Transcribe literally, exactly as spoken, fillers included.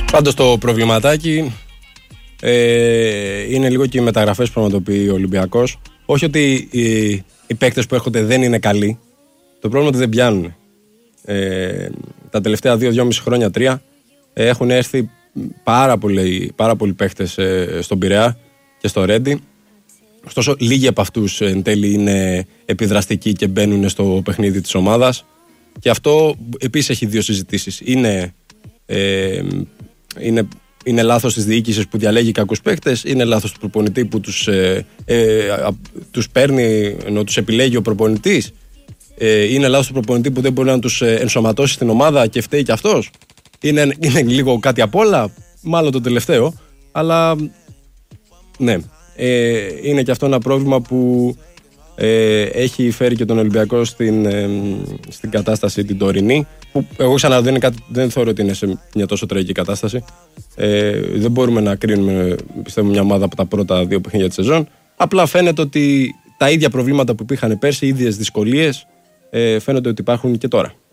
Πάντως το προβληματάκι ε, είναι λίγο και οι μεταγραφές που πραγματοποιεί ο Ολυμπιακός. Όχι ότι οι, οι παίκτες που έρχονται δεν είναι καλοί. Το πρόβλημα είναι ότι δεν πιάνουν. Ε, τα τελευταία δύο, δυόμιση χρόνια, τρία ε, έχουν έρθει πάρα πολλοί, πάρα πολλοί παίκτες ε, στον Πειραιά και στο Ρέντι. Ωστόσο, λίγοι από αυτούς εν τέλει είναι επιδραστικοί και μπαίνουν στο παιχνίδι της ομάδας. Και αυτό επίσης έχει δύο συζητήσεις. Είναι, ε, είναι, είναι λάθος της διοίκησης που διαλέγει κακούς παίκτες, είναι λάθος του προπονητή που τους, ε, ε, τους παίρνει, ενώ τους επιλέγει ο προπονητής. Ε, είναι λάθος του προπονητή που δεν μπορεί να τους ενσωματώσει στην ομάδα και φταίει και αυτός. Είναι, είναι λίγο κάτι απ' όλα, μάλλον το τελευταίο, αλλά ναι, ε, είναι και αυτό ένα πρόβλημα που ε, έχει φέρει και τον Ολυμπιακό στην, ε, στην κατάσταση την τωρινή, που εγώ ξαναδώ δεν, είναι κάτι, δεν θεωρώ ότι είναι σε μια τόσο τραγική κατάσταση. Ε, δεν μπορούμε να κρίνουμε, πιστεύω, μια ομάδα από τα πρώτα δύο παιχνίδια της σεζόν. Απλά φαίνεται ότι τα ίδια προβλήματα που υπήρχαν πέρσι, οι ίδιες δυσκολίες, ε, φαίνεται ότι υπάρχουν και τώρα.